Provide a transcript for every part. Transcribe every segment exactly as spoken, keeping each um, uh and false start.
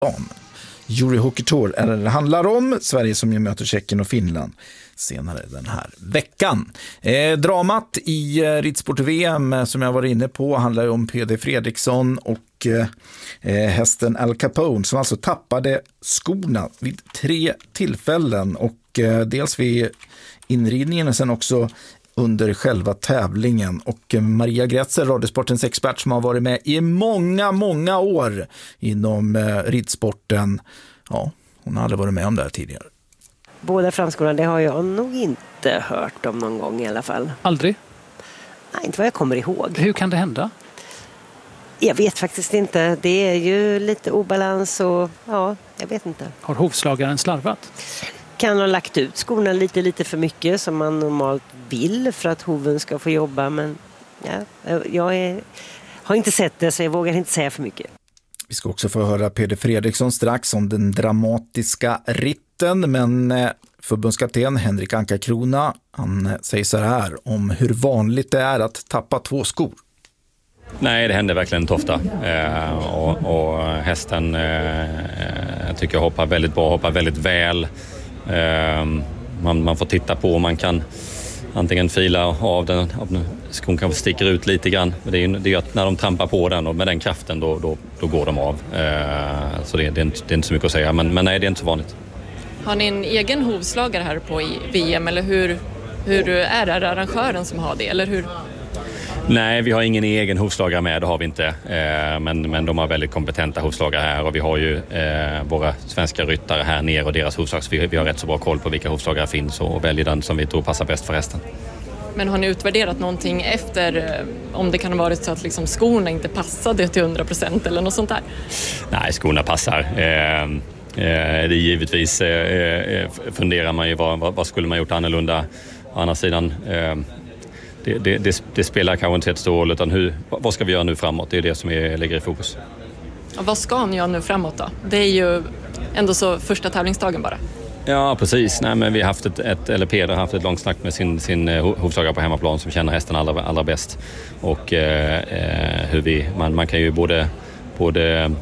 Juri Hockey Tour är det handlar om. Sverige som ju möter Tjeckien och Finland senare den här veckan. Eh, dramat i eh, ridsport-V M som jag var inne på handlar ju om Peder Fredriksson och eh, hästen Al Capone som alltså tappade skorna vid tre tillfällen och eh, dels vid inridningen och sen också under själva tävlingen. Och Maria Grätzer, Radiosportens expert som har varit med i många, många år inom eh, ridsporten. Ja, hon har aldrig varit med om det här tidigare. Båda framskorna, det har jag nog inte hört om någon gång i alla fall. Aldrig? Nej, inte vad jag kommer ihåg. Hur kan det hända? Jag vet faktiskt inte. Det är ju lite obalans och ja, jag vet inte. Har hovslagaren slarvat? Kan ha lagt ut skorna lite, lite för mycket som man normalt vill för att hoven ska få jobba. Men ja, jag är, har inte sett det så jag vågar inte säga för mycket. Vi ska också få höra Peder Fredriksson strax om den dramatiska ritten, men förbundskapten Henrik Ankarkrona, han säger så här om hur vanligt det är att tappa två skor. Nej, det händer verkligen inte ofta. Eh, och, och hästen eh, jag tycker jag hoppar väldigt bra, hoppar väldigt väl. Eh, man, man får titta på om man kan antingen fila av den, av den skon kanske sticker ut lite grann. Det är ju det är att när de trampar på den och med den kraften då, då, då går de av. Eh, så det, det, är inte, det är inte så mycket att säga, men, men nej, det är inte så vanligt. Har ni en egen hovslagare här på i V M eller hur, hur är det arrangören som har det? Eller hur? Nej, vi har ingen egen hovslagare med, det har vi inte. Eh, men, men de har väldigt kompetenta hovslagare här och vi har ju eh, våra svenska ryttare här nere och deras hovslag. Så vi, vi har rätt så bra koll på vilka hovslagare finns och väljer den som vi tror passar bäst för hästen. Men har ni utvärderat någonting efter om det kan ha varit så att liksom skorna inte passade till hundra procent eller något sånt där? Nej, skorna passar. Eh, det är givetvis eh, funderar man ju vad, vad skulle man gjort annorlunda. Å andra sidan eh, det, det, det, det spelar kanske inte ett stor roll utan hur, vad ska vi göra nu framåt? Det är det som är, ligger i fokus. Och vad ska ni göra nu framåt då? Det är ju ändå så första tävlingsdagen bara. Ja, precis. Nej, men vi har haft ett, ett, eller Peder har haft ett långt snack med sin, sin hovslagare på hemmaplan som känner hästen allra, allra bäst. Och eh, hur vi, man, man kan ju både både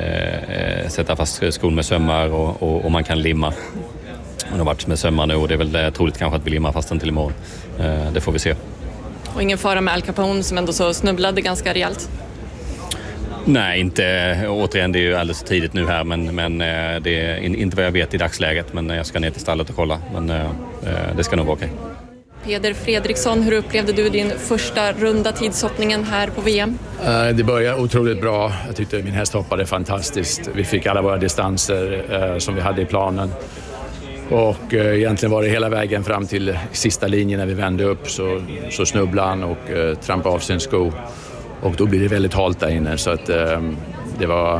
eh, sätta fast skon med sömmar och, och, och man kan limma. Hon har varit med sömmar nu och det är väl troligt kanske att vi limmar fast den till imorgon. Eh, det får vi se. Och ingen fara med Al Capone som ändå så snubblade ganska rejält? Nej, inte. Återigen, det är ju alldeles tidigt nu här men, men det är inte vad jag vet i dagsläget. Men jag ska ner till stallet och kolla. Men eh, det ska nog vara okej. Peder Fredriksson, hur upplevde du din första runda tidshoppningen här på V M? Det började otroligt bra. Jag tyckte min häst hoppade fantastiskt. Vi fick alla våra distanser eh, som vi hade i planen. Och eh, egentligen var det hela vägen fram till sista linjen när vi vände upp så, så snubblade han och eh, trampade av sin sko. Och då blir det väldigt halt där inne så att eh, det var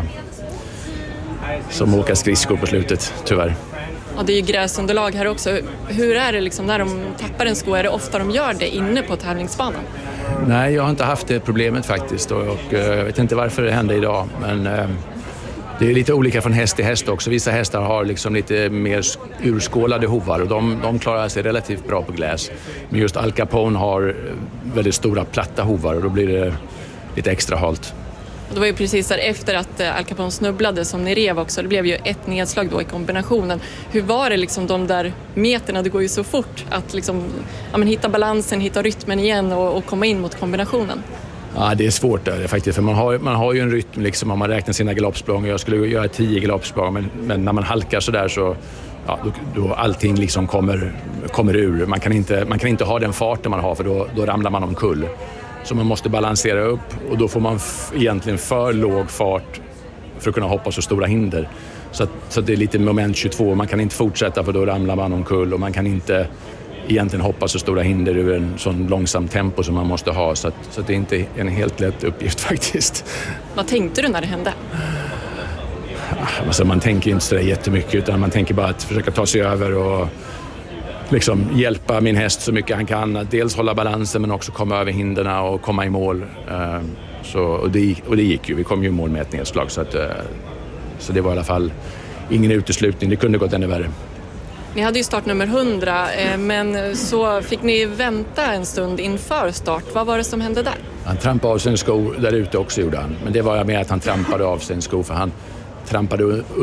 som att åka skridskor på slutet, tyvärr. Ja, det är ju gräsunderlag här också. Hur är det liksom när de tappar en sko? Är det ofta de gör det inne på tävlingsbanan? Nej, jag har inte haft det problemet faktiskt och, och jag vet inte varför det hände idag. Men eh, det är lite olika från häst till häst också. Vissa hästar har liksom lite mer urskålade hovar och de, de klarar sig relativt bra på gläs. Men just Al Capone har väldigt stora platta hovar och då blir det lite extra halt. Och det var ju precis där efter att Al Capone snubblade som ni rev också. Det blev ju ett nedslag då i kombinationen. Hur var det liksom de där meterna? Det går ju så fort att liksom, ja, men hitta balansen, hitta rytmen igen och, och komma in mot kombinationen. Ja, det är svårt där faktiskt. För man har, man har ju en rytm liksom om man räknar sina galoppsprång. Jag skulle göra tio galoppsprång men, men när man halkar så där så ja, då, då allting liksom kommer, kommer ur. Man kan, inte, man kan inte ha den farten man har för då, då ramlar man omkull. Så man måste balansera upp och då får man f- egentligen för låg fart för att kunna hoppa så stora hinder. Så, att, så att det är lite moment tjugotvå. Man kan inte fortsätta för då ramlar man omkull och man kan inte egentligen hoppa så stora hinder ur en sån långsam tempo som man måste ha. Så, att, så att det är inte en helt lätt uppgift faktiskt. Vad tänkte du när det hände? Alltså man tänker inte så jättemycket utan man tänker bara att försöka ta sig över och liksom hjälpa min häst så mycket han kan. Att dels hålla balansen men också komma över hinderna och komma i mål. Så, och, det, och det gick ju. Vi kom ju i mål med ett nedslag. Så, att, så det var i alla fall ingen uteslutning. Det kunde gått ännu värre. Ni hade ju startnummer hundra men så fick ni vänta en stund inför start. Vad var det som hände där? Han trampade av sin sko där ute också gjorde han. Men det var med att han trampade av sin sko för han trampade